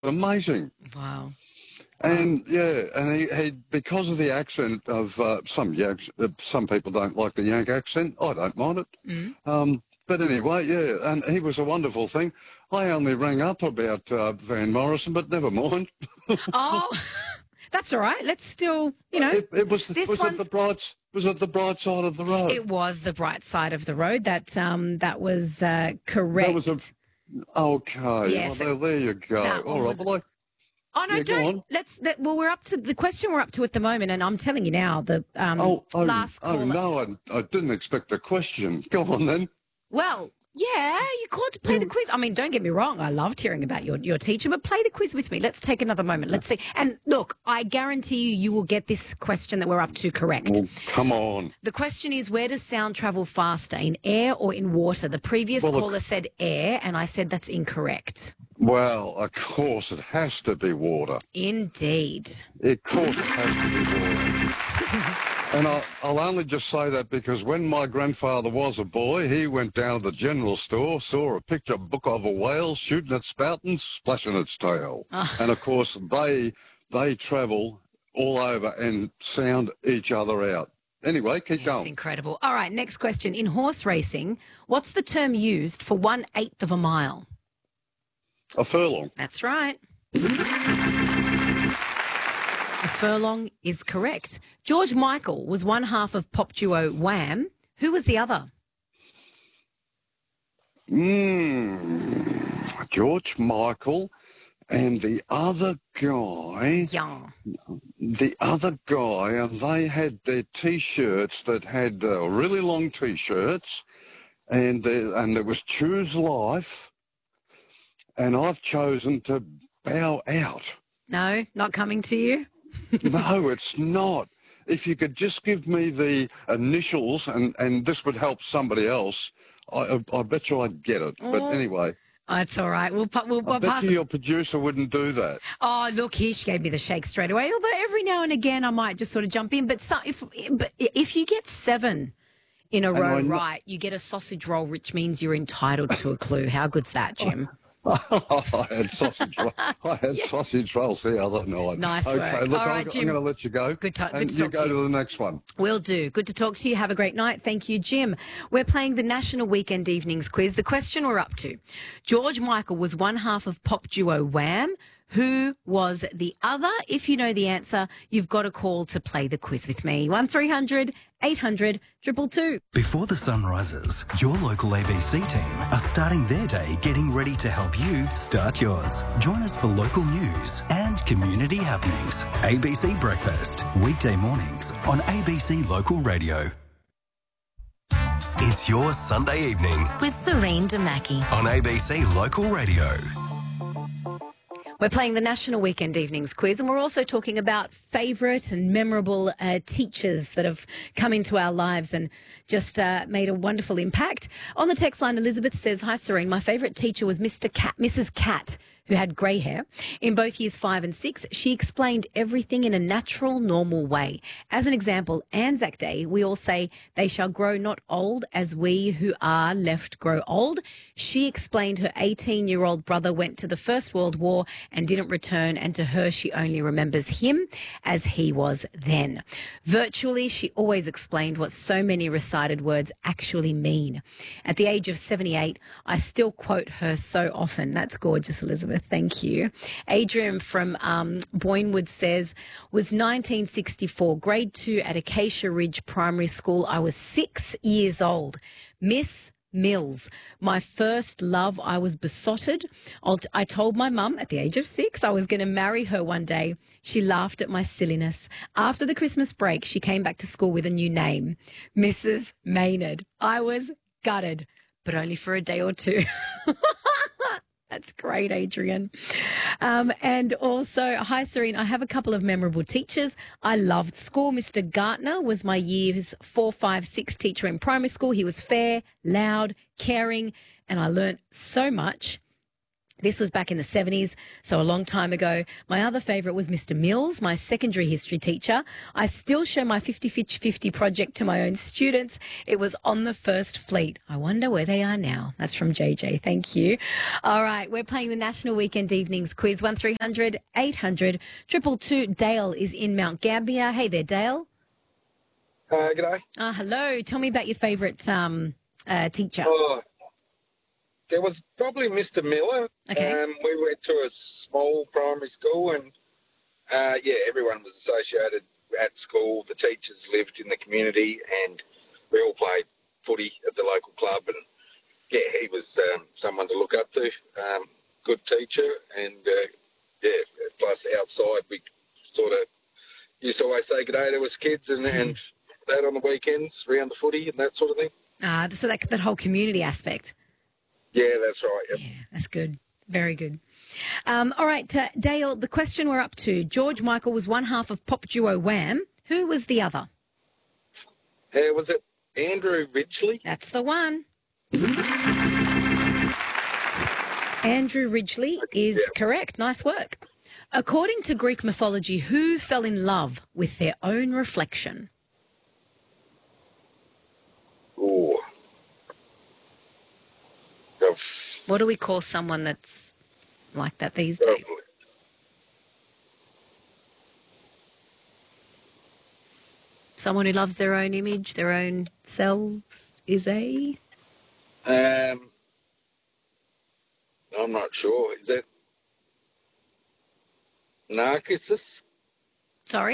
amazing. Wow. And and he because of the accent of some Yanks, some people don't like the Yank accent. I don't mind it. But anyway, and he was a wonderful thing. I only rang up about Van Morrison, but never mind. Oh, that's all right. Let's still, It was this was one's... it the bright side of the road? It was the bright side of the road. That was correct. That was okay. Yes, Well, there you go. All right. Well, oh no, yeah, go don't. on. Well, we're up to the question we're up to at the moment, and I'm telling you now, the last caller. Oh no, I didn't expect a question. Go on then. Well, yeah, you called to play the quiz. I mean, don't get me wrong. I loved hearing about your teacher, but play the quiz with me. Let's take another moment. Let's see. And look, I guarantee you will get this question that we're up to correct. Well, come on. The question is, where does sound travel faster, in air or in water? The previous caller said air, and I said that's incorrect. Well, of course, it has to be water. Indeed. Of course it has to be water. And I'll only just say that because when my grandfather was a boy, he went down to the general store, saw a picture book of a whale shooting its spout and splashing its tail. And, of course, they travel all over and sound each other out. Anyway, keep going. That's incredible. All right, next question. In horse racing, what's the term used for 1/8 of a mile? A furlong. That's right. A furlong is correct. George Michael was one half of pop duo Wham. Who was the other? George Michael and the other guy. Yeah. The other guy, and they had their T-shirts that had really long T-shirts, and there was Choose Life, and I've chosen to bow out. No, not coming to you? No, it's not. If you could just give me the initials, and this would help somebody else, I bet you I'd get it. But anyway. Oh, it's all right. We'll I bet you your producer wouldn't do that. Oh, look, she gave me the shake straight away. Although every now and again I might just sort of jump in. But if you get 7 in a row right, you get a sausage roll, which means you're entitled to a clue. How good's that, Jim? I had sausage rolls the other night. Nice work. Okay, look, all right, I'm Jim. going to let you go. Good to you talk go to you. to the next one. Will do. Good to talk to you. Have a great night. Thank you, Jim. We're playing the National Weekend Evenings quiz. The question we're up to. George Michael was one half of pop duo Wham. Who was the other? If you know the answer, you've got a call to play the quiz with me. 1300 800 222. Before the sun rises, your local ABC team are starting their day getting ready to help you start yours. Join us for local news and community happenings. ABC Breakfast, weekday mornings on ABC Local Radio. It's your Sunday evening with Serene Damaki on ABC Local Radio. We're playing the National Weekend Evenings quiz, and we're also talking about favourite and memorable teachers that have come into our lives and just made a wonderful impact. On the text line, Elizabeth says, "Hi, Serene. My favourite teacher was Mrs. Cat, who had grey hair. In both years 5 and 6, she explained everything in a natural, normal way. As an example, Anzac Day, we all say, 'They shall grow not old as we who are left grow old.' She explained her 18-year-old brother went to the First World War and didn't return, and to her, she only remembers him as he was then. Virtually, she always explained what so many recited words actually mean. At the age of 78, I still quote her so often." That's gorgeous, Elizabeth. Thank you. Adrian from Boynewood says, "Was 1964, grade 2 at Acacia Ridge Primary School. I was 6 years old. Miss Mills, my first love. I was besotted. I told my mum at the age of 6 I was going to marry her one day. She laughed at my silliness. After the Christmas break, she came back to school with a new name, Mrs. Maynard. I was gutted, but only for a day or two." That's great, Adrian. And also, "Hi, Serene. I have a couple of memorable teachers I loved school. Mr. Gartner was my years 4, 5, 6 teacher in primary school. He was fair, loud, caring, and I learnt so much. This was back in the 70s, so a long time ago. My other favourite was Mr. Mills, my secondary history teacher. I still show my 50-50 project to my own students. It was on the First Fleet. I wonder where they are now. That's from JJ. Thank you. All right, we're playing the National Weekend Evenings Quiz. 1300 800 222. Dale is in Mount Gambier. Hey there, Dale. G'day. Hello. Tell me about your favourite teacher. Oh, there was probably Mr. Miller. Okay. We went to a small primary school and, everyone was associated at school. The teachers lived in the community and we all played footy at the local club. And, he was someone to look up to. Good teacher and, plus outside we sort of used to always say good day to us kids and that on the weekends, around the footy and that sort of thing. So that whole community aspect. Yeah, that's right. Yep. Yeah, that's good. Very good. All right, Dale, the question we're up to. George Michael was one half of pop duo Wham. Who was the other? Was it Andrew Ridgeley? That's the one. Andrew Ridgeley is correct. Nice work. According to Greek mythology, who fell in love with their own reflection? Ooh. What do we call someone that's like that these days? Someone who loves their own image, their own selves, is a... I'm not sure. Is that Narcissus? Sorry?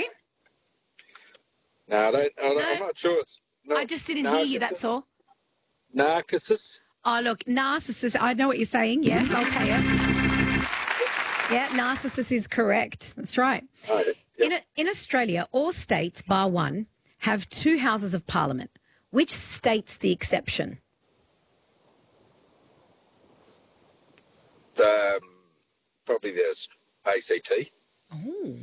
No, I'm not sure. I just didn't hear you, that's all. Narcissus? Oh, look, Narcissus, I know what you're saying. Yes, I'll pay it. Yeah, Narcissus is correct. That's right. Oh, yep. In Australia, all states, bar one, have 2 houses of parliament. Which state's the exception? Probably the ACT. Oh.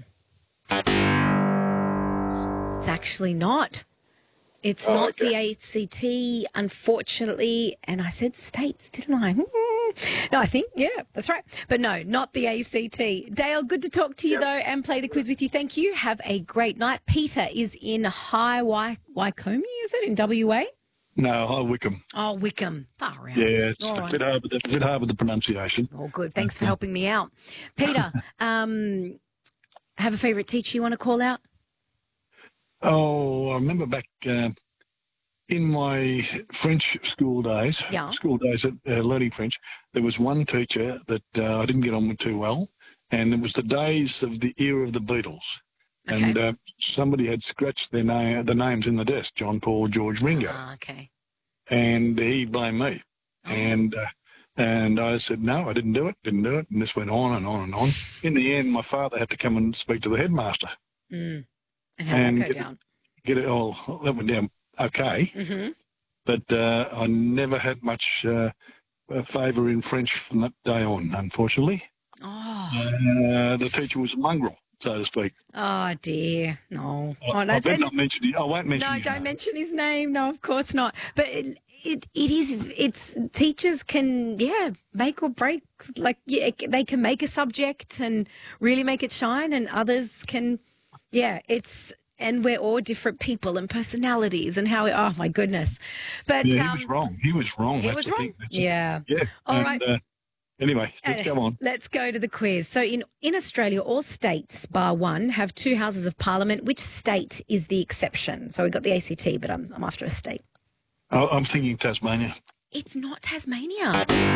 It's actually not. It's not okay. the ACT, unfortunately. And I said states, didn't I? No, I think, yeah, that's right. But no, not the ACT. Dale, good to talk to you, though, and play the quiz with you. Thank you. Have a great night. Peter is in High Wycombe, is it, in WA? No, Wickham. Oh, Wickham. Far out. Yeah, it's All a right. bit hard with the pronunciation. Oh, good. Thanks for helping me out. Peter, have a favourite teacher you want to call out? Oh, I remember back in my French school days, at learning French, there was one teacher that I didn't get on with too well, and it was the days of the era of the Beatles. Okay. And somebody had scratched the names in the desk, John Paul, George, Ringo. Ah, okay. And he blamed me. Oh. And I said, no, I didn't do it. And this went on and on and on. In the end, my father had to come and speak to the headmaster. Mm. And how did that go down? Get it all, that went down okay. Mm-hmm. But I never had much favour in French from that day on, unfortunately. Oh. The teacher was a mongrel, so to speak. Oh, dear. No. I better not mention it. I won't mention No, his don't name. mention his name. No, of course not. But it's teachers can, make or break. Like, they can make a subject and really make it shine, and others can, and we're all different people and personalities and how oh, my goodness. But Yeah, he was wrong. He was wrong. He That's was the wrong. thing. That's it. Yeah. Yeah. All right. Anyway, let's go on. Let's go to the quiz. So in Australia, all states, bar one, have 2 houses of parliament. Which state is the exception? So we got the ACT, but I'm after a state. I'm thinking Tasmania. It's not Tasmania.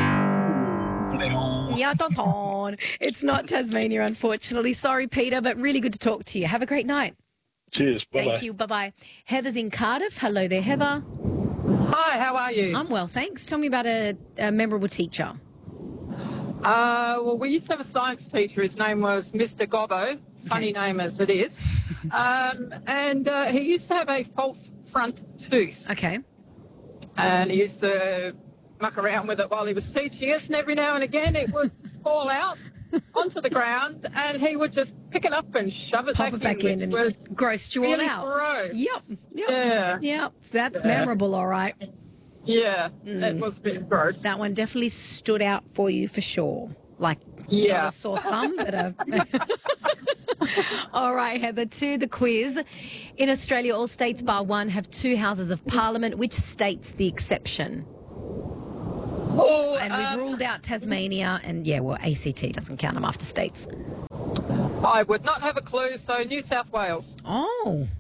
Yeah, it's not Tasmania, unfortunately. Sorry, Peter, but really good to talk to you. Have a great night. Cheers. Bye-bye. Thank you. Bye-bye. Heather's in Cardiff. Hello there, Heather. Hi, how are you? I'm well, thanks. Tell me about a memorable teacher. Well, we used to have a science teacher. His name was Mr. Gobbo, funny name as it is. And he used to have a false front tooth. Okay. And he used to muck around with it while he was teaching us. And every now and again it would fall out onto the ground and he would just pick it up and shove it Pop it back in and was grossed you really all out. gross. Yep. Yep. That's memorable, all right. Yeah, it was a bit gross. That one definitely stood out for you for sure. Like, Yeah. not a sore thumb, but a... All right, Heather, to the quiz. In Australia, all states bar one have 2 houses of parliament. Which state's the exception? Oh, And we've ruled out Tasmania, and ACT doesn't count them after states. I would not have a clue, so New South Wales. Oh.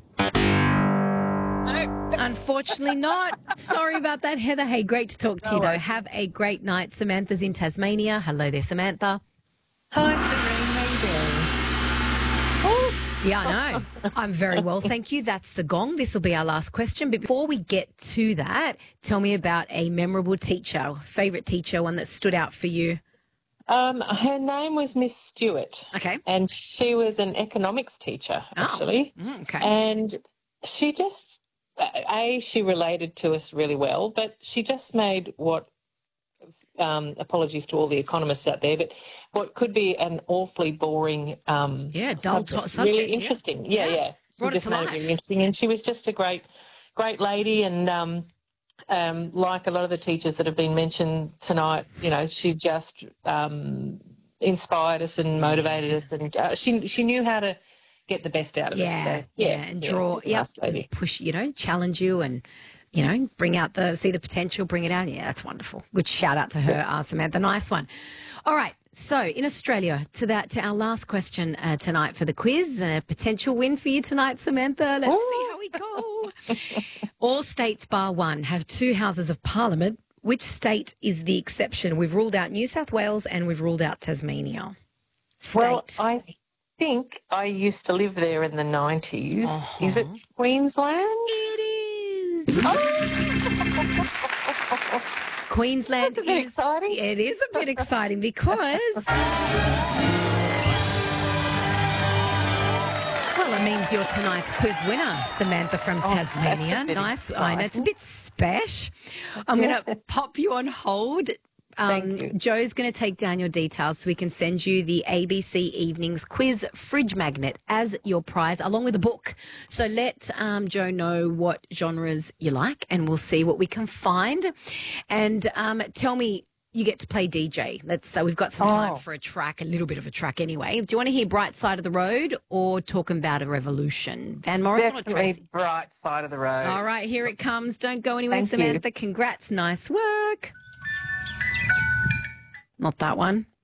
No. Unfortunately not. Sorry about that, Heather. Hey, great to talk to you, though. Have a great night. Samantha's in Tasmania. Hello there, Samantha. Hi, Serene. How you doing? Yeah, I know. I'm very well, thank you. That's the gong. This will be our last question. But before we get to that, tell me about a memorable teacher, favourite teacher, one that stood out for you. Her name was Miss Stewart. Okay. And she was an economics teacher, actually. Oh, okay. And she just, she related to us really well, but she just made what, apologies to all the economists out there, but what could be an awfully boring dull subject. Really interesting. Yeah. She Brought it just to made life. it really interesting. And she was just a great lady, and like a lot of the teachers that have been mentioned tonight, she just inspired us and motivated us, and she knew how to get the best out of us. So, and draw, she's a nice lady. push, challenge you and, bring out see the potential, bring it out. Yeah, that's wonderful. Good shout out to her, Samantha. Nice one. All right. So in Australia, to our last question tonight for the quiz, and a potential win for you tonight, Samantha. Let's see how we go. All states bar one have 2 houses of parliament. Which state is the exception? We've ruled out New South Wales and we've ruled out Tasmania. State. Well, I think I used to live there in the 90s. Uh-huh. Is it Queensland? It is. Queensland That's a bit is exciting. It is a bit exciting because it means you're tonight's quiz winner, Samantha from Tasmania. Nice. I know it's a bit spesh. I'm going to pop you on hold. Thank you. Joe's going to take down your details so we can send you the ABC Evenings Quiz Fridge Magnet as your prize, along with a book. So let Joe know what genres you like, and we'll see what we can find. And tell me, you get to play DJ. We've got some time for a track, a little bit of a track anyway. Do you want to hear Bright Side of the Road or Talking About a Revolution? Van Morrison or Tracy? Definitely Bright Side of the Road. All right, here it comes. Don't go anywhere, Thank you. Samantha. Congrats. Nice work. Not that one.